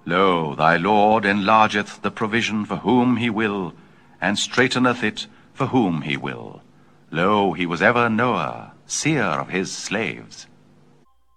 Lo, thy Lord enlargeth the provision for whom he will, and straiteneth it for whom he will. Lo, he was ever knower, seer of his slaves.